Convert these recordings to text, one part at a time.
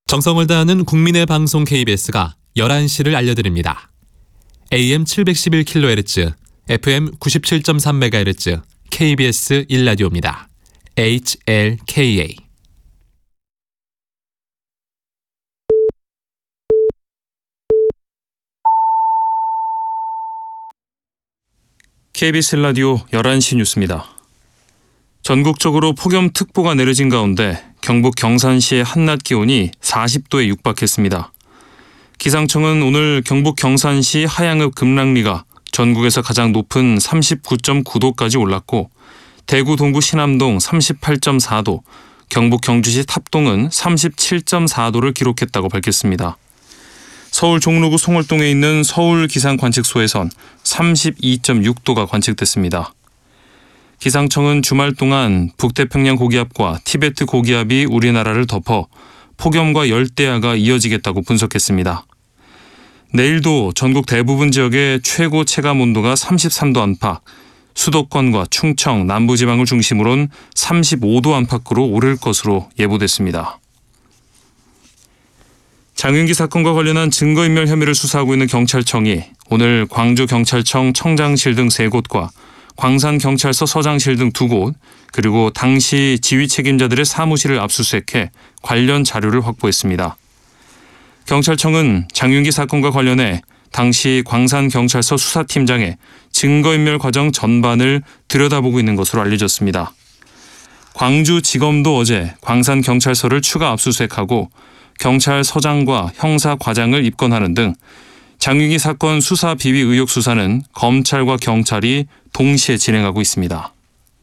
정성을 다하는 국민의 방송 KBS가 11시를 알려드립니다. AM 711kHz, FM 97.3MHz, KBS 1라디오입니다. HLKA. KBS 라디오 11시 뉴스입니다. 전국적으로 폭염특보가 내려진 가운데 경북 경산시의 한낮 기온이 40도에 육박했습니다. 기상청은 오늘 경북 경산시 하양읍 금락리가 전국에서 가장 높은 39.9도까지 올랐고 대구 동구 신암동 38.4도, 경북 경주시 탑동은 37.4도를 기록했다고 밝혔습니다. 서울 종로구 송월동에 있는 서울기상관측소에선 32.6도가 관측됐습니다. 기상청은 주말 동안 북태평양 고기압과 티베트 고기압이 우리나라를 덮어 폭염과 열대야가 이어지겠다고 분석했습니다. 내일도 전국 대부분 지역의 최고 체감 온도가 33도 안팎, 수도권과 충청, 남부지방을 중심으로는 35도 안팎으로 오를 것으로 예보됐습니다. 장윤기 사건과 관련한 증거인멸 혐의를 수사하고 있는 경찰청이 오늘 광주경찰청 청장실 등 3곳과 광산경찰서 서장실 등 2곳, 그리고 당시 지휘 책임자들의 사무실을 압수수색해 관련 자료를 확보했습니다. 경찰청은 장윤기 사건과 관련해 당시 광산경찰서 수사팀장의 증거인멸 과정 전반을 들여다보고 있는 것으로 알려졌습니다. 광주지검도 어제 광산경찰서를 추가 압수수색하고 경찰서장과 형사과장을 입건하는 등 장윤기 사건 수사 비위 의혹 수사는 검찰과 경찰이 동시에 진행하고 있습니다.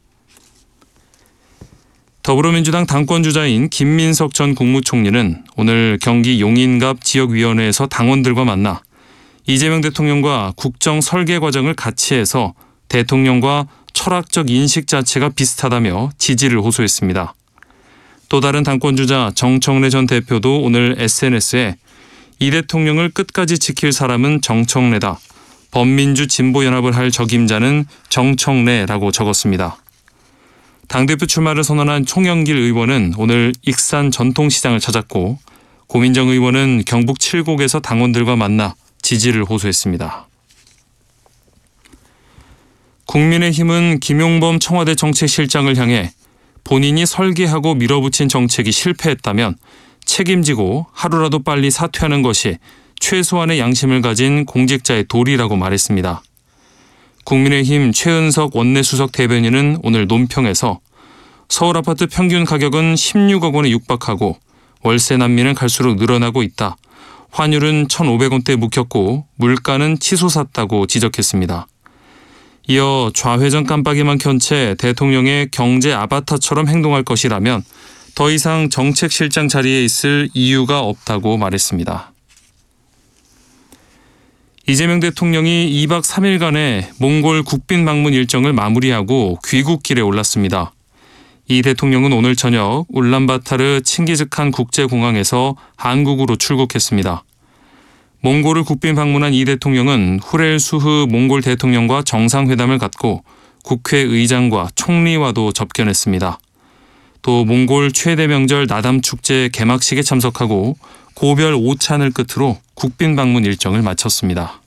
더불어민주당 당권주자인 김민석 전 국무총리는 오늘 경기 용인갑 지역위원회에서 당원들과 만나 이재명 대통령과 국정 설계 과정을 같이 해서 대통령과 철학적 인식 자체가 비슷하다며 지지를 호소했습니다. 또 다른 당권주자 정청래 전 대표도 오늘 SNS에 이 대통령을 끝까지 지킬 사람은 정청래다. 범민주 진보연합을 할 적임자는 정청래라고 적었습니다. 당대표 출마를 선언한 총영길 의원은 오늘 익산 전통시장을 찾았고 고민정 의원은 경북 칠곡에서 당원들과 만나 지지를 호소했습니다. 국민의힘은 김용범 청와대 정책실장을 향해 본인이 설계하고 밀어붙인 정책이 실패했다면 책임지고 하루라도 빨리 사퇴하는 것이 최소한의 양심을 가진 공직자의 도리라고 말했습니다. 국민의힘 최은석 원내수석 대변인은 오늘 논평에서 서울 아파트 평균 가격은 16억 원에 육박하고 월세 난민은 갈수록 늘어나고 있다. 환율은 1,500원대에 묵혔고 물가는 치솟았다고 지적했습니다. 이어 좌회전 깜빡이만 켠 채 대통령의 경제 아바타처럼 행동할 것이라면 더 이상 정책실장 자리에 있을 이유가 없다고 말했습니다. 이재명 대통령이 2박 3일간의 몽골 국빈 방문 일정을 마무리하고 귀국길에 올랐습니다. 이 대통령은 오늘 저녁 울란바타르 칭기즈칸 국제공항에서 한국으로 출국했습니다. 몽골을 국빈 방문한 이 대통령은 후렐 수흐 몽골 대통령과 정상회담을 갖고 국회의장과 총리와도 접견했습니다. 또 몽골 최대 명절 나담 축제 개막식에 참석하고 고별 오찬을 끝으로 국빈 방문 일정을 마쳤습니다.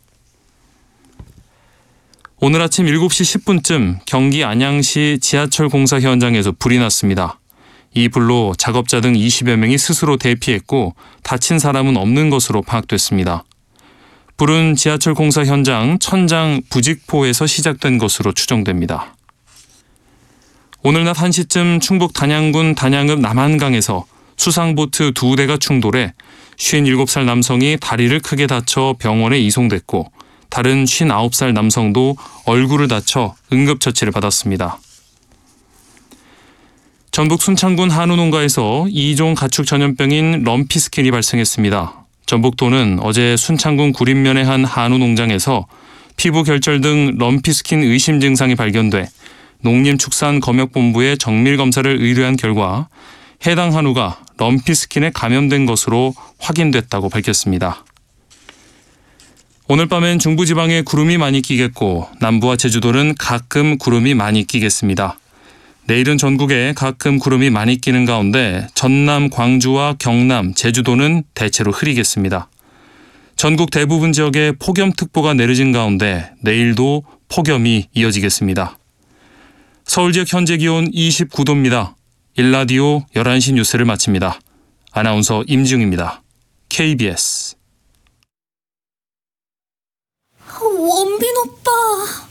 오늘 아침 7시 10분쯤 경기 안양시 지하철 공사 현장에서 불이 났습니다. 이 불로 작업자 등 20여 명이 스스로 대피했고 다친 사람은 없는 것으로 파악됐습니다. 불은 지하철 공사 현장 천장 부직포에서 시작된 것으로 추정됩니다. 오늘 낮 1시쯤 충북 단양군 단양읍 남한강에서 수상보트 2대가 충돌해 57살 남성이 다리를 크게 다쳐 병원에 이송됐고 다른 59살 남성도 얼굴을 다쳐 응급처치를 받았습니다. 전북 순창군 한우농가에서 2종 가축 전염병인 럼피스킨이 발생했습니다. 전북도는 어제 순창군 구림면의 한 한우농장에서 피부 결절 등 럼피스킨 의심 증상이 발견돼 농림축산검역본부에 정밀검사를 의뢰한 결과 해당 한우가 럼피스킨에 감염된 것으로 확인됐다고 밝혔습니다. 오늘 밤엔 중부지방에 구름이 많이 끼겠고 남부와 제주도는 가끔 구름이 많이 끼겠습니다. 내일은 전국에 가끔 구름이 많이 끼는 가운데 전남, 광주와 경남, 제주도는 대체로 흐리겠습니다. 전국 대부분 지역에 폭염특보가 내려진 가운데 내일도 폭염이 이어지겠습니다. 서울 지역 현재 기온 29도입니다. 일라디오 11시 뉴스를 마칩니다. 아나운서 임지웅입니다. KBS 원빈 오빠.